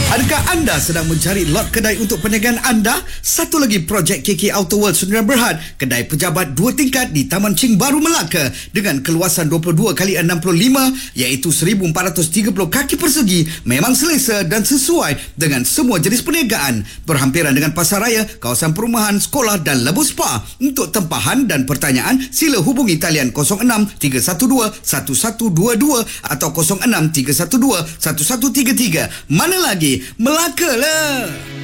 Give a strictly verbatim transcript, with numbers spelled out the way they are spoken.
Adakah anda sedang mencari lot kedai untuk perniagaan anda? Satu lagi projek K K Outer World Sdn Bhd, kedai pejabat dua tingkat di Taman Ching Baru, Melaka dengan keluasan dua puluh dua kali enam puluh lima iaitu seribu empat ratus tiga puluh kaki persegi, memang selesa dan sesuai dengan semua jenis perniagaan. Berhampiran dengan pasar raya, kawasan perumahan, sekolah dan lebuh spa. Untuk tempahan dan pertanyaan, sila hubungi talian kosong enam tiga satu dua satu satu dua dua atau kosong enam tiga satu dua satu satu tiga tiga. Mana lagi? Melaka lah.